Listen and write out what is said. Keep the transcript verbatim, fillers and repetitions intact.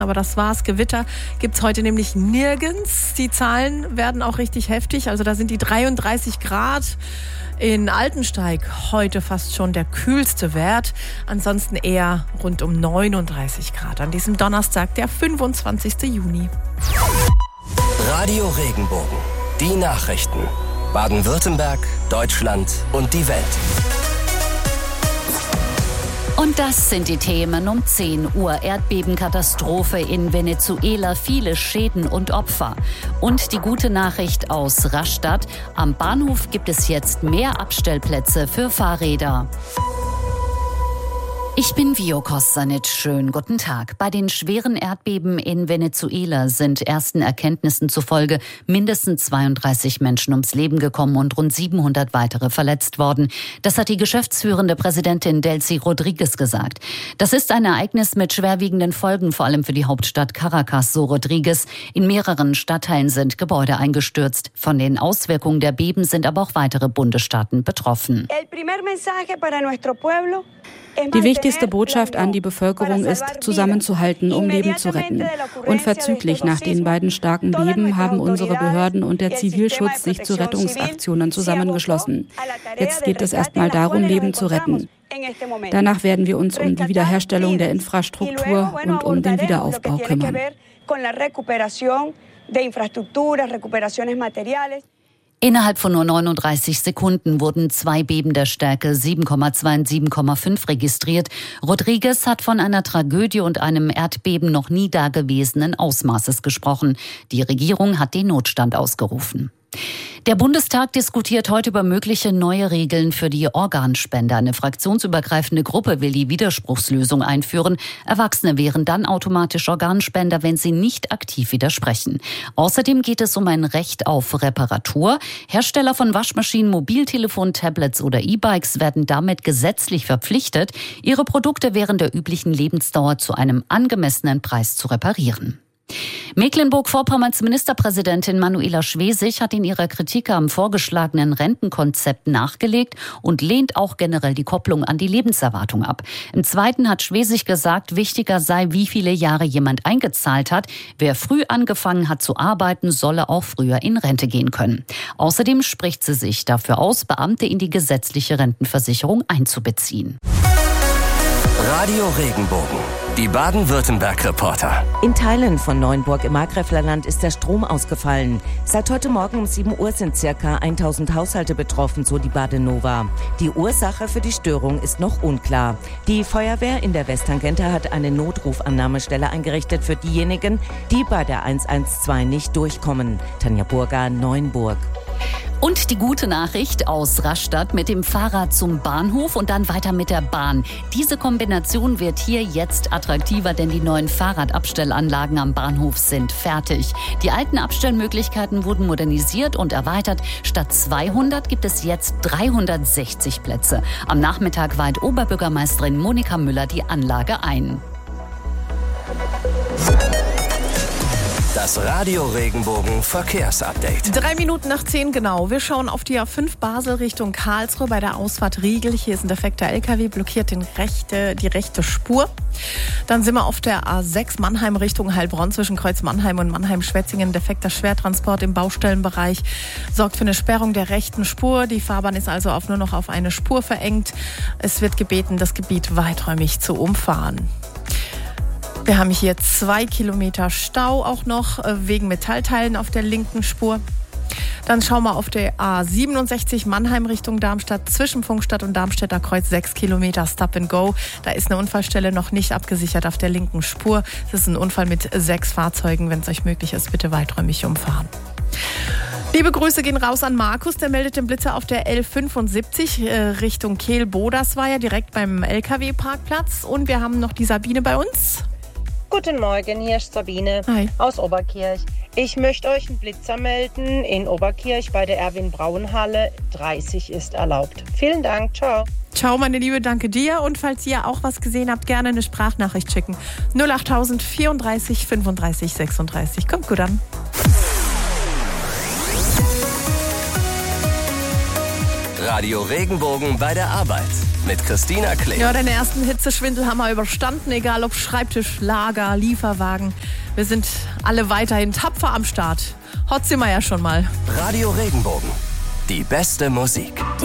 Aber das war's. Gewitter gibt's heute nämlich nirgends. Die Zahlen werden auch richtig heftig. Also da sind die dreiunddreißig Grad. In Altensteig heute fast schon der kühlste Wert. Ansonsten eher rund um neununddreißig Grad an diesem Donnerstag, der fünfundzwanzigsten Juni. Radio Regenbogen. Die Nachrichten. Baden-Württemberg, Deutschland und die Welt. Und das sind die Themen um zehn Uhr. Erdbebenkatastrophe in Venezuela, viele Schäden und Opfer. Und die gute Nachricht aus Rastatt. Am Bahnhof gibt es jetzt mehr Abstellplätze für Fahrräder. Ich bin Vio Kostanic. Schönen guten Tag. Bei den schweren Erdbeben in Venezuela sind ersten Erkenntnissen zufolge mindestens zweiunddreißig Menschen ums Leben gekommen und rund siebenhundert weitere verletzt worden. Das hat die geschäftsführende Präsidentin Delcy Rodriguez gesagt. Das ist ein Ereignis mit schwerwiegenden Folgen, vor allem für die Hauptstadt Caracas, so Rodriguez. In mehreren Stadtteilen sind Gebäude eingestürzt. Von den Auswirkungen der Beben sind aber auch weitere Bundesstaaten betroffen. Die wichtigste Botschaft an die Bevölkerung ist, zusammenzuhalten, um Leben zu retten. Unverzüglich nach den beiden starken Beben haben unsere Behörden und der Zivilschutz sich zu Rettungsaktionen zusammengeschlossen. Jetzt geht es erstmal darum, Leben zu retten. Danach werden wir uns um die Wiederherstellung der Infrastruktur und um den Wiederaufbau kümmern. Innerhalb von nur neununddreißig Sekunden wurden zwei Beben der Stärke sieben Komma zwei und sieben Komma fünf registriert. Rodriguez hat von einer Tragödie und einem Erdbeben noch nie dagewesenen Ausmaßes gesprochen. Die Regierung hat den Notstand ausgerufen. Der Bundestag diskutiert heute über mögliche neue Regeln für die Organspende. Eine fraktionsübergreifende Gruppe will die Widerspruchslösung einführen. Erwachsene wären dann automatisch Organspender, wenn sie nicht aktiv widersprechen. Außerdem geht es um ein Recht auf Reparatur. Hersteller von Waschmaschinen, Mobiltelefonen, Tablets oder E-Bikes werden damit gesetzlich verpflichtet, ihre Produkte während der üblichen Lebensdauer zu einem angemessenen Preis zu reparieren. Mecklenburg-Vorpommerns Ministerpräsidentin Manuela Schwesig hat in ihrer Kritik am vorgeschlagenen Rentenkonzept nachgelegt und lehnt auch generell die Kopplung an die Lebenserwartung ab. Im Zweiten hat Schwesig gesagt, wichtiger sei, wie viele Jahre jemand eingezahlt hat. Wer früh angefangen hat zu arbeiten, solle auch früher in Rente gehen können. Außerdem spricht sie sich dafür aus, Beamte in die gesetzliche Rentenversicherung einzubeziehen. Radio Regenbogen. Die Baden-Württemberg-Reporter. In Teilen von Neuenburg im Markgräflerland ist der Strom ausgefallen. Seit heute Morgen um sieben Uhr sind ca. tausend Haushalte betroffen, so die Badenova. Die Ursache für die Störung ist noch unklar. Die Feuerwehr in der Westtangente hat eine Notrufannahmestelle eingerichtet für diejenigen, die bei der eins eins zwei nicht durchkommen. Tanja Burger, Neuenburg. Und die gute Nachricht aus Rastatt: mit dem Fahrrad zum Bahnhof und dann weiter mit der Bahn. Diese Kombination wird hier jetzt attraktiver, denn die neuen Fahrradabstellanlagen am Bahnhof sind fertig. Die alten Abstellmöglichkeiten wurden modernisiert und erweitert. Statt zweihundert gibt es jetzt dreihundertsechzig Plätze. Am Nachmittag weiht Oberbürgermeisterin Monika Müller die Anlage ein. Das Radio Regenbogen Verkehrsupdate. Drei Minuten nach zehn genau. Wir schauen auf die A fünf Basel Richtung Karlsruhe bei der Ausfahrt Riegel. Hier ist ein defekter L K W, blockiert den rechte, die rechte Spur. Dann sind wir auf der A sechs Mannheim Richtung Heilbronn zwischen Kreuz Mannheim und Mannheim-Schwetzingen. Defekter Schwertransport im Baustellenbereich sorgt für eine Sperrung der rechten Spur. Die Fahrbahn ist also auf nur noch auf eine Spur verengt. Es wird gebeten, das Gebiet weiträumig zu umfahren. Wir haben hier zwei Kilometer Stau auch noch wegen Metallteilen auf der linken Spur. Dann schauen wir auf der A siebenundsechzig Mannheim Richtung Darmstadt zwischen Funkstadt und Darmstädter Kreuz sechs Kilometer Stop and Go. Da ist eine Unfallstelle noch nicht abgesichert auf der linken Spur. Das ist ein Unfall mit sechs Fahrzeugen. Wenn es euch möglich ist, bitte weiträumig umfahren. Liebe Grüße gehen raus an Markus, der meldet den Blitzer auf der L fünfundsiebzig äh, Richtung Kehl-Bodersweier, direkt beim L K W-Parkplatz. Und wir haben noch die Sabine bei uns. Guten Morgen, hier ist Sabine Hi. aus Oberkirch. Ich möchte euch einen Blitzer melden in Oberkirch bei der Erwin-Braun-Halle. dreißig ist erlaubt. Vielen Dank, ciao. Ciao, meine Liebe, danke dir. Und falls ihr auch was gesehen habt, gerne eine Sprachnachricht schicken. null achttausend vierunddreißig fünfunddreißig sechsunddreißig. Kommt gut an. Radio Regenbogen bei der Arbeit mit Christina Klee. Ja, den ersten Hitzeschwindel haben wir überstanden, egal ob Schreibtisch, Lager, Lieferwagen. Wir sind alle weiterhin tapfer am Start. Hot sind wir ja schon mal. Radio Regenbogen, die beste Musik.